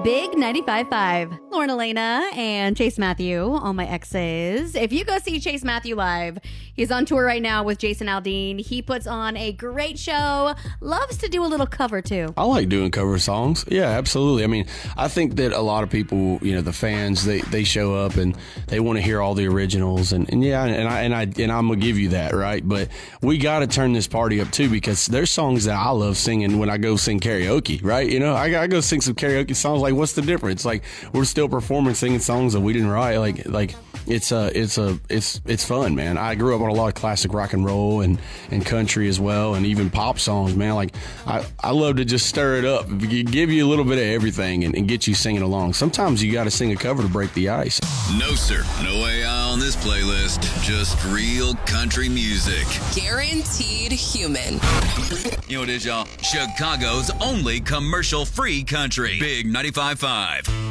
Big 95.5. Lauren Elena and Chase Matthew, all my exes. If you go see Chase Matthew live, he's on tour right now with Jason Aldean. He puts on a great show. Loves to do a little cover too. I like doing cover songs. Yeah, absolutely. I mean, I think that a lot of people, you know, the fans, they show up and they want to hear all the originals, and I'm gonna give you that, right? But we got to turn this party up too, because there's songs that I love singing when I go sing karaoke, right? You know, I go sing some karaoke songs. Like, what's the difference? Like, we're still performing, singing songs that we didn't write. Like it's fun, man. I grew up on a lot of classic rock and roll and country as well, and even pop songs, man. Like, I love to just stir it up, give you a little bit of everything, and get you singing along. Sometimes you got to sing a cover to break the ice. No, sir. No AI on this playlist. Just real country music. Guaranteed human. You know what it is, y'all? Chicago's only commercial-free country. Big 95.5.